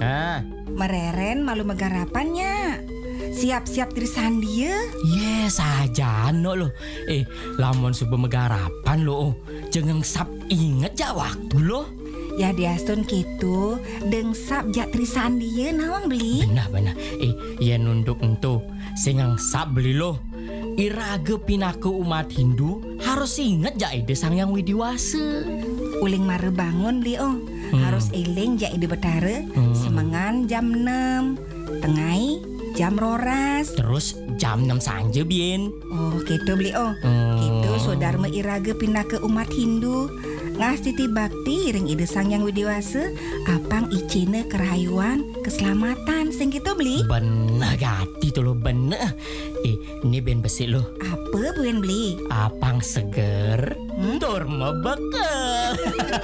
Ah, Mereren malu megarapannya. Siap-siap tirisan dia. yes aja no lo. Lamun subuh megarapan lo. Jangan sap inget ja waktu lo. Ya diasun gitu. Dengsap jak tirisan dia nawang beli. Benar. Ya nunduk ento. Singang sap beli lo. Iraga pinaku umat Hindu harus inget ja ide sang yang widiwasa. Uling mare bangun beli Harus eling jak ide betara. Semengan jam 6. Tengai jam roras. Terus jam 6 sanja bien. Oh gitu beli Gitu saudara iraga pindah ke umat Hindu. Ngas titi bakti ring ide sang yang widiwasa. Apang icine kerayuan keselamatan sing gitu beli. Bener gati tuh lo bener. Ini ben besi lo. Apa buen beli? Apang seger. Tur mebeke.